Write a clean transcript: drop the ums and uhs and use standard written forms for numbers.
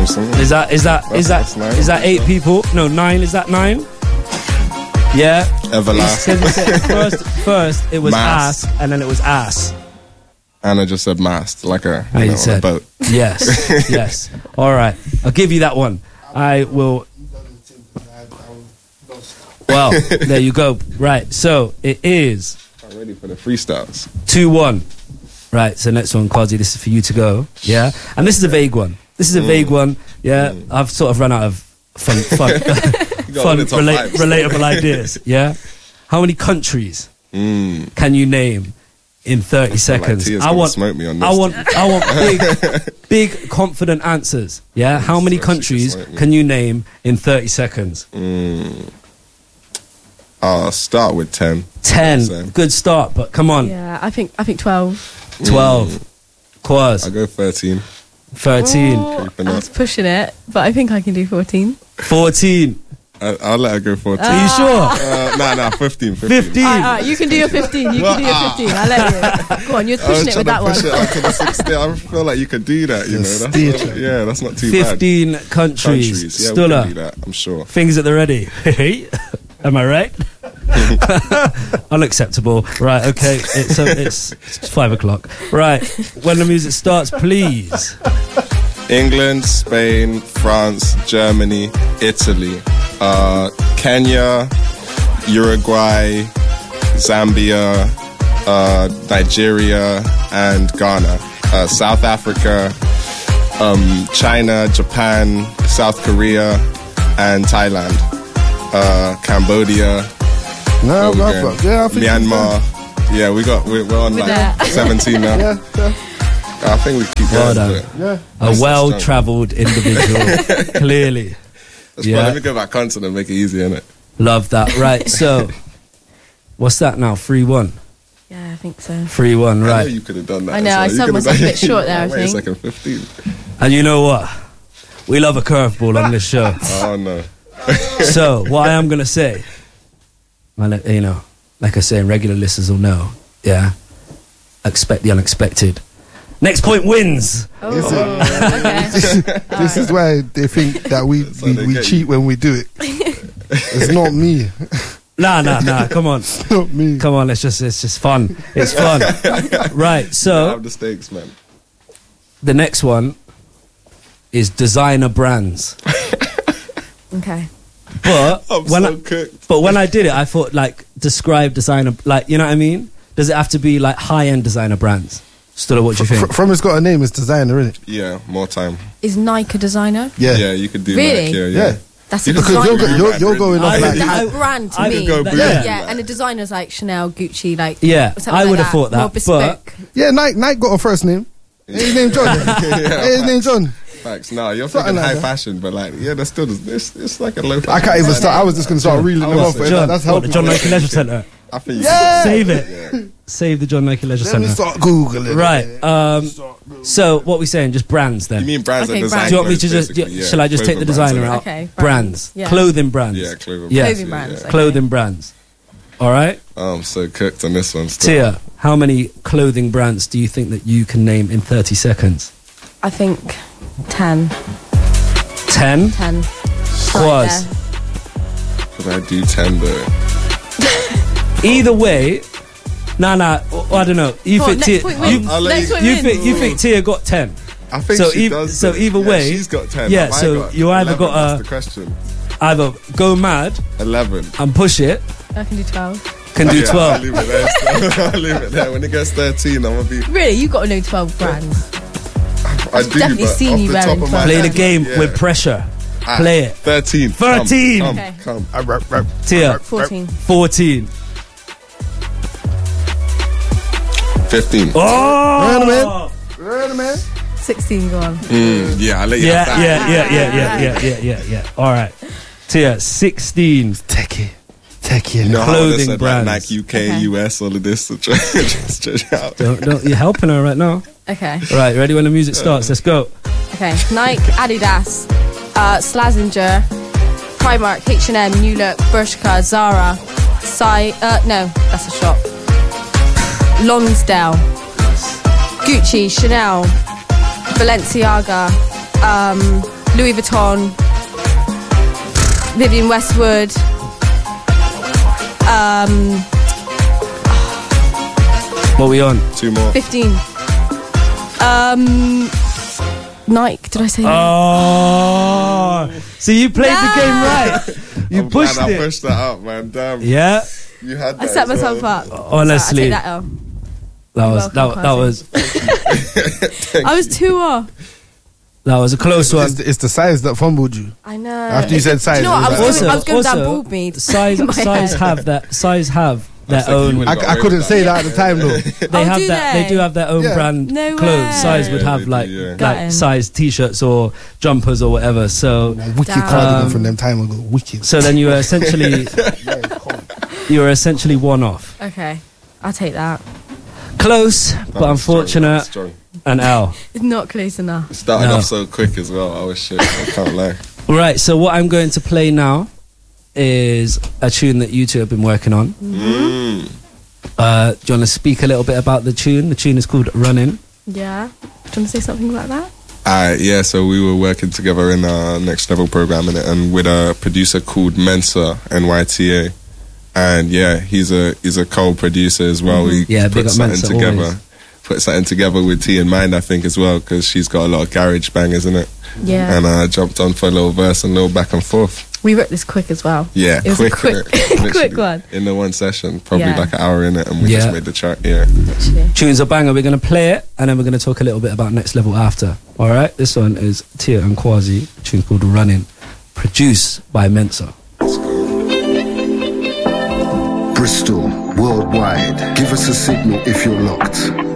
Wilson. Is that That's 8 people? No, 9. Is that 9? Yeah. Everlast. First it was Mast. ass, and then it was ass. Anna just said mast, like a, Oh, you on said. a boat. Yes, yes. All right, I'll give you that one. I will. Well, there you go. Right, so it is I'm ready for the freestyles. 2-1. Right, so next one, Quasi, this is for you to go. Yeah, and this is a vague one. Yeah, I've sort of run out of fun relatable ideas. Yeah, how many countries can you name in 30 seconds? Tia's gonna smoke me on this. I want big confident answers. Yeah, how many countries can you name in 30 seconds? I'll start with 10. 10, good start, but come on. Yeah, I think 12. 12. Quaz. I'll go 13. 13. Oh, I was pushing it, but I think I can do 14. 14. I'll let her go 14. Are you sure? Nah, 15. 15. Alright, you can do your 15. You can do your 15. I'll let you. Go on, you're pushing it with that one. Push it up to the 16. I feel like you could do that, you know. That's not too 15 bad. countries. Yeah, we Stuller. can do that, I'm sure. Fingers at the ready. Am I right? Unacceptable. Right, okay. It's 5 o'clock. Right, when the music starts, please. England, Spain, France, Germany, Italy, Kenya, Uruguay, Zambia, Nigeria, and Ghana. South Africa, China, Japan, South Korea, and Thailand. Cambodia, I think Myanmar. Yeah, we're on like 17 now. Yeah. I think we keep Well going. done. A well-travelled individual, clearly. Let me go back onto and make it easy, innit? Love that. Right, so what's that now? 3-1. Yeah, I think so. 3-1, I know right. you could have done that. I know, I sold myself a bit short there, I Wait a think. second, 15. And you know what? We love a curveball on this show. Oh, no. So, what I am going to say, you know, like I say, regular listeners will know, yeah, expect the unexpected. Next point wins. Oh, okay. This is why they think that we cheat when we do it. It's not me. Nah, come on. It's not me. Come on, it's just fun. It's fun. Right, so Have the stakes, man. the next one is designer brands. Okay. But cooked. But when I did it, I thought like describe designer, like, you know what I mean? Does it have to be like high-end designer brands? Stuller, what do you think? From it's got a name, it's designer, isn't it? Yeah, more time. Is Nike a designer? Yeah, you could do Really? Nike. Yeah. That's a You could designer. go You're going off like That's a brand to I me. could go blue. Yeah, and a designer's like Chanel, Gucci, like Yeah, something I like would have thought that, More bespoke. Yeah, Nike got a first name. His name John. His name John. Facts. No, you're Something thinking like high that. fashion, but like, yeah, that's still it's like a low. I can't even start. I was just gonna start reeling them off. But John, that's what, helpful. the John Nike Leisure Centre. I think Save it. Save the John Nike Leisure Let me Centre. start googling. Right. So what we saying? Just brands then. You mean brands Okay, and brands. design? Do you want me to just? basically, yeah. Shall I just take the Clothing designer brands, out? Okay, Brands. brands. Yeah. Clothing brands. Yeah, clothing Yeah. Clothing brands. Okay. Clothing brands. All right. I'm so cooked on this one. Still. Tia, how many clothing brands do you think that you can name in 30 seconds? I think 10. 10? 10. Was. Could I do 10 though? Either way, I don't know. You What, think next Tia? point wins. I'll let Next you- point wins. You think Tia got 10? I think So she ev- does. so though. either Yeah, way- she's got 10. Yeah, Have I so got you either 11? got That's a- the question. Either go mad 11. and push it, I can do 12. can do Yeah, I'll 12. leave it there. I'll leave it there. When it gets 13, I'm gonna be. Really? You've got to know 12 brands. I do, definitely but seen off you the wearing top of my 12. Play the head, game yeah. with pressure. Ah, Play it. 13. 13. Come, Okay. come. 'Tia, 14. 14. 15. Oh! Right, man. 16, go on. Yeah, I'll let you have that. Yeah. All right. Tia, 16. Techie. You know how I Clothing said brands. like Nike UK, Okay. US, all of this to try just stretch out. Don't, you're helping her right now. Okay. Right, ready when the music starts? Let's go. Okay. Nike, Adidas, Slazenger, Primark, H&M, New Look, Bershka, Zara, no, that's a shop. Lonsdale, Gucci, Chanel, Balenciaga, Louis Vuitton, Vivienne Westwood, What we on? 2 more. 15. Nike, did I say that? Oh, so you played the game right. You I'm pushed glad it. I pushed that up, man. Damn. Yeah, You had that. I set as well. myself up. honestly, So I take that L. that was I was 2 off. that was a close one. It's the size that fumbled you. I know. After you said size, Do you know what? it was I like- was going down bald mead. Size in my head. have that. Size have their That's like you own. would've got I away couldn't with say that. that at the time though. They Oh, have do that. they? They do have their own Yeah. brand No clothes. way. Size would Yeah, have they do, like yeah. like Gutting. size T-shirts or jumpers or whatever. So Wicked Damn. cardigan from them time ago. Wicked. so then you were essentially one off. Okay, I'll take that. Close, That but was strong, unfortunate. strong. An L. It's not close enough. It started No. off so quick as well. I was shit. I can't lie. Right. So what I'm going to play now is a tune that you two have been working on. Do you want to speak a little bit about the tune? The tune is called Running. Yeah. Do you want to say something about that? Yeah, so we were working together in our Next Level program and with a producer called Mensa, NYTA. And yeah, he's a co-producer as well. We Yeah, big put up something Mensa together. always. Put something together with T in mind, I think, as well, because she's got a lot of garage bangers in it. Yeah. And I jumped on for a little verse and a little back and forth. We wrote this quick as well. Yeah, It was a quick, innit? quick Literally, one. in the one session, probably Yeah. like an hour in it, and we Yeah. just made the track. Yeah. Literally. Tune's a banger. We're going to play it, and then we're going to talk a little bit about Next Level after. All right. This one is Tia and Quasi. Tune called Running, produced by Mensa. Bristol, worldwide. Give us a signal if you're locked.